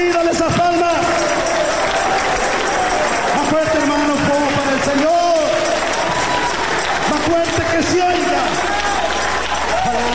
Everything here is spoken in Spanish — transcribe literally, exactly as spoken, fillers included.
ahí, dale esas palmas. Más fuerte, hermanos, como para el Señor. Más fuerte que siempre.